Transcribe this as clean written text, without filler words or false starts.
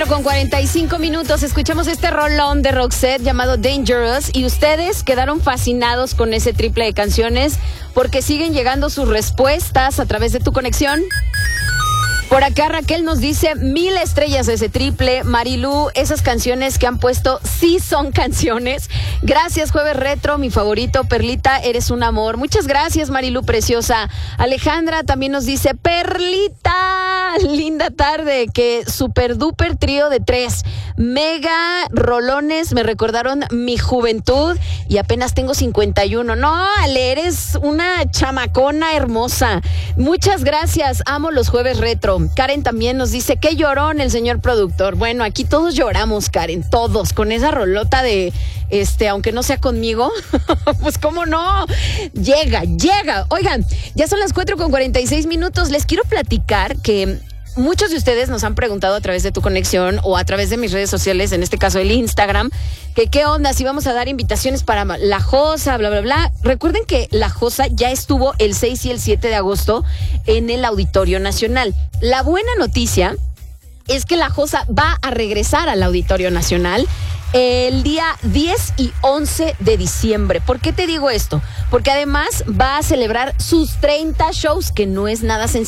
4:45. Escuchamos este rolón de Roxette llamado Dangerous y ustedes quedaron fascinados con ese triple de canciones porque siguen llegando sus respuestas a través de tu conexión. Por acá Raquel nos dice 1000 estrellas de ese triple. Marilú, esas canciones que han puesto sí son canciones. Gracias, Jueves Retro, mi favorito. Perlita, eres un amor. Muchas gracias, Marilú, preciosa. Alejandra también nos dice, Perlita, linda tarde, que super duper trío de 3. Mega rolones, me recordaron mi juventud y apenas tengo 51. No, Ale, eres una chamacona hermosa. Muchas gracias, amo los Jueves Retro. Karen también nos dice, qué llorón el señor productor. Bueno, aquí todos lloramos, Karen, todos, con esa rolota de, aunque no sea conmigo, pues cómo no, llega. Oigan, ya son las 4:46. Les quiero platicar que muchos de ustedes nos han preguntado a través de tu conexión o a través de mis redes sociales, en este caso el Instagram, que qué onda, si vamos a dar invitaciones para La Josa, bla, bla, bla. Recuerden que La Josa ya estuvo el 6 y el 7 de agosto en el Auditorio Nacional. La buena noticia es que La Josa va a regresar al Auditorio Nacional el día 10 y 11 de diciembre. ¿Por qué te digo esto? Porque además va a celebrar sus 30 shows, que no es nada sencillo.